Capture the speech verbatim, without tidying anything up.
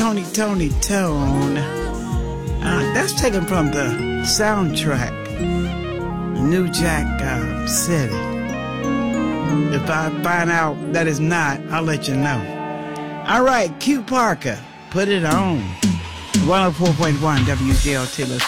Tony, Tony, Tone. Uh, that's taken from the soundtrack, New Jack uh, City. If I find out that is not, I'll let you know. All right, Q Parker, put it on. one oh four point one W J L T. Let's